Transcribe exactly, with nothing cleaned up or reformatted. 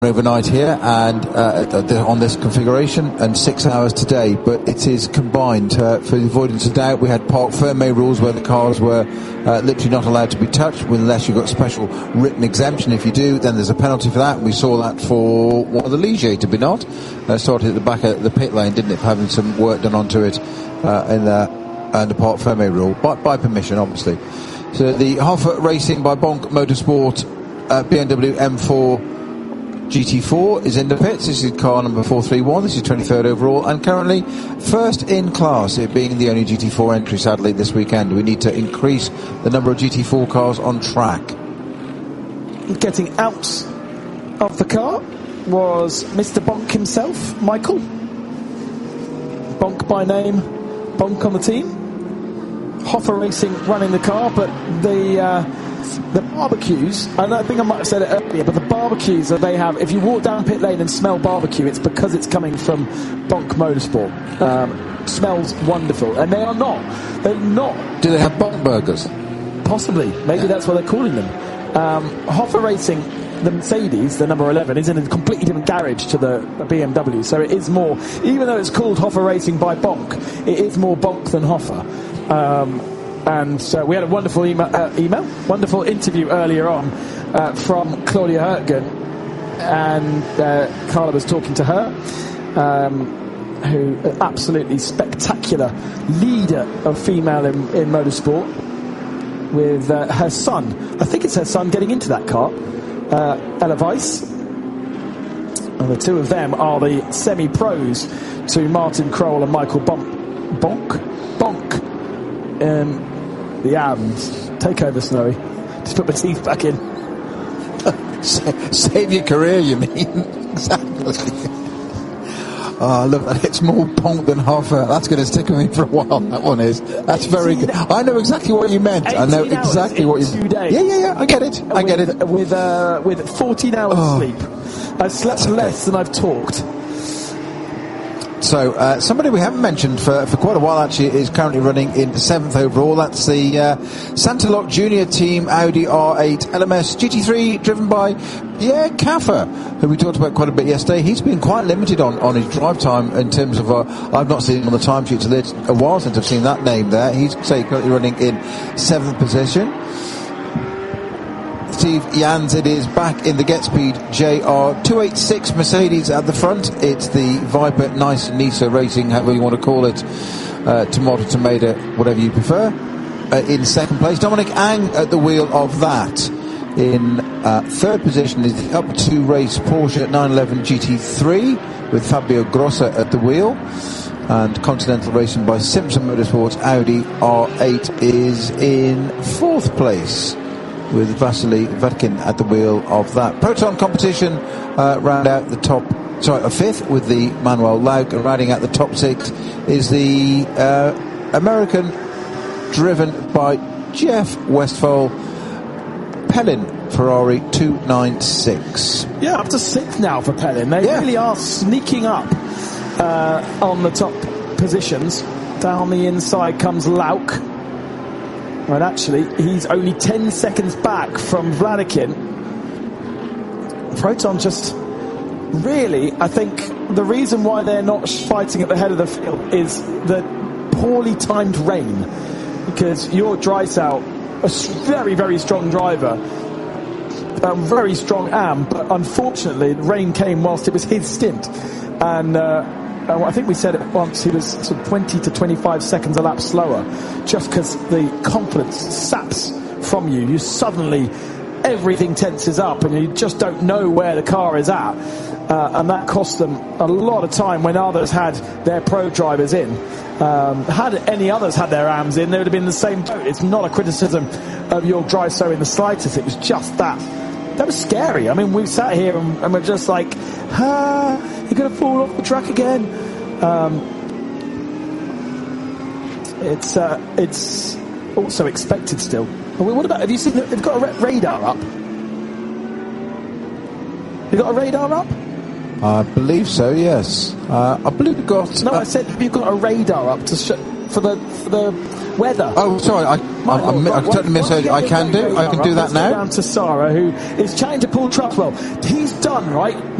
overnight here and uh, on this configuration, and six hours today, but it is combined. Uh, for the avoidance of doubt, we had Parc Fermé rules where the cars were uh, literally not allowed to be touched unless you've got special written exemption. If you do, then there's a penalty for that. We saw that for one of the Ligier, to be not. Uh, started at the back of the pit lane, didn't it, for having some work done onto it uh, in the, uh, the Parc Fermé rule, by, by permission, obviously. So the Hoffa Racing by Bonk Motorsport uh, B M W M four G T four is in the pits. This is car number four three one. This is twenty-third overall and currently first in class, it being the only G T four entry sadly this weekend. We need to increase the number of G T four cars on track. Getting out of the car was Mister Bonk himself, Michael. Bonk by name, Bonk on the team. Hoffa Racing running the car, but the uh, the barbecues, and I think I might have said it earlier, but the barbecues that they have, if you walk down pit lane and smell barbecue, it's because it's coming from Bonk Motorsport. Um, smells wonderful, and they are not. They're not. Do they have Bonk burgers? Possibly. Maybe yeah. That's what they're calling them. Um, Hoffa Racing, the Mercedes, the number eleven, is in a completely different garage to the, the B M W, so it is more, even though it's called Hoffa Racing by Bonk, it is more Bonk than Hoffa. Um, and so we had a wonderful email, uh, email wonderful interview earlier on uh, from Claudia Hurtgen, and uh, Carla was talking to her, um, who an absolutely spectacular leader of female in, in motorsport, with uh, her son, I think it's her son, getting into that car, uh, Ella Weiss, and the two of them are the semi-pros to Martin Kroll and Michael Bonk. Bonk? Bonk. Um, the Ams. Take over, Snowy. Just put my teeth back in. Save your career, you mean? Exactly. Oh, look, it's more Bonk than Hoffa. That's going to stick with me for a while, that one is. That's very good. I know exactly what you meant. I know exactly what you meant. Yeah, yeah, yeah, I get it. I get it. With, uh, with fourteen hours oh. sleep. I've slept less than I've talked. So, uh, somebody we haven't mentioned for, for quite a while actually is currently running in seventh overall. That's the uh, Santalok Junior Team Audi R eight L M S G T three, driven by Pierre Caffer, who we talked about quite a bit yesterday. He's been quite limited on, on his drive time in terms of, uh, I've not seen him on the timesheets. It's a while since I've seen that name there. He's say, currently running in seventh position. Steve Jans, it is back in the GetSpeed J R two eighty-six Mercedes at the front. It's the Viper Nice Nisa Racing, however you want to call it, uh, Tomato Tomato, whatever you prefer. Uh, in second place, Dominic Ang at the wheel of that. In uh, third position is the up two race Porsche nine eleven G T three with Fabio Grossa at the wheel. And Continental Racing by Simpson Motorsports Audi R eight is in fourth place, with Vasily Vatkin at the wheel of that. Proton competition uh, round out the top, sorry, a fifth with the Manuel Lauk, and rounding out the top six is the uh, American, driven by Jeff Westphal, Pellin Ferrari two ninety-six. Yeah, up to sixth now for Pellin. They yeah. really are sneaking up uh, on the top positions. Down the inside comes Lauk. Right, actually, he's only ten seconds back from Vladikin. Proton just really, I think the reason why they're not fighting at the head of the field is the poorly timed rain. Because your Drysdale, a very, very strong driver, a very strong am, but unfortunately the rain came whilst it was his stint. And uh, I think we said it once, he was sort of twenty to twenty-five seconds a lap slower, just because the confidence saps from you. You suddenly, everything tenses up and you just don't know where the car is at. Uh, and that cost them a lot of time when others had their pro drivers in. Um, had any others had their A Ms in, they would have been in the same boat. It's not a criticism of your Drysdale in the slightest. It was just that. That was scary. I mean, we sat here and, and we're just like, ah, you're going to fall off the track again. Um, it's uh, it's also expected still. Well, what about, have you seen, they've got a ra- radar up? You've got a radar up? I believe so, yes. Uh, I believe we've got... No, uh, I said, have you got a radar up to sh- for the for the weather. Oh, sorry, I, I, I, I, I totally misheard you. I can do, I can do that now. Down to Sarah, who is chatting to Paul Trusswell. He's done, right?